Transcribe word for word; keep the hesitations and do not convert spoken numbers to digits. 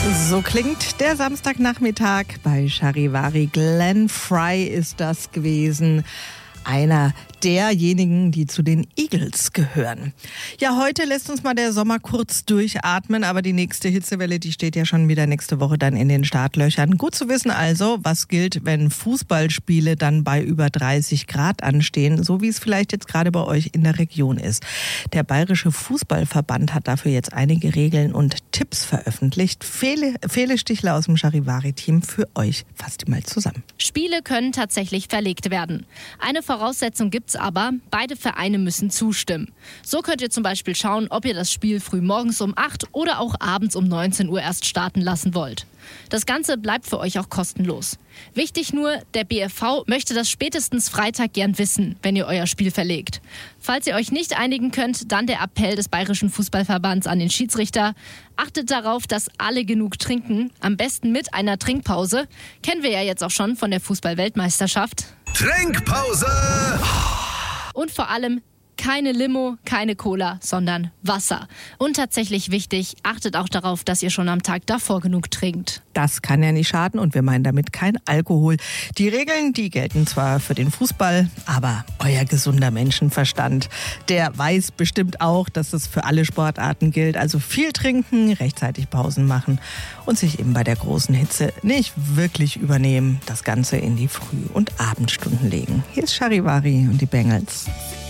So klingt der Samstagnachmittag bei Charivari. Glenn Frey ist das gewesen. Einer derjenigen, die zu den Eagles gehören. Ja, heute lässt uns mal der Sommer kurz durchatmen, aber die nächste Hitzewelle, die steht ja schon wieder nächste Woche dann in den Startlöchern. Gut zu wissen also, was gilt, wenn Fußballspiele dann bei über dreißig Grad anstehen, so wie es vielleicht jetzt gerade bei euch in der Region ist. Der Bayerische Fußballverband hat dafür jetzt einige Regeln und Tipps veröffentlicht. Fele, Fele Stichler aus dem Charivari-Team für euch fasst die mal zusammen. Spiele können tatsächlich verlegt werden. Eine Voraussetzung gibt's aber, beide Vereine müssen zustimmen. So könnt ihr zum Beispiel schauen, ob ihr das Spiel früh morgens um acht oder auch abends um neunzehn Uhr erst starten lassen wollt. Das Ganze bleibt für euch auch kostenlos. Wichtig nur, der B F V möchte das spätestens Freitag gern wissen, wenn ihr euer Spiel verlegt. Falls ihr euch nicht einigen könnt, dann der Appell des Bayerischen Fußballverbands an den Schiedsrichter. Achtet darauf, dass alle genug trinken, am besten mit einer Trinkpause. Kennen wir ja jetzt auch schon von der Fußball-Weltmeisterschaft. Trinkpause! Und vor allem keine Limo, keine Cola, sondern Wasser. Und tatsächlich wichtig, achtet auch darauf, dass ihr schon am Tag davor genug trinkt. Das kann ja nicht schaden und wir meinen damit kein Alkohol. Die Regeln, die gelten zwar für den Fußball, aber euer gesunder Menschenverstand, der weiß bestimmt auch, dass es für alle Sportarten gilt. Also viel trinken, rechtzeitig Pausen machen und sich eben bei der großen Hitze nicht wirklich übernehmen. Das Ganze in die Früh- und Abendstunden legen. Hier ist Charivari und die Bengals.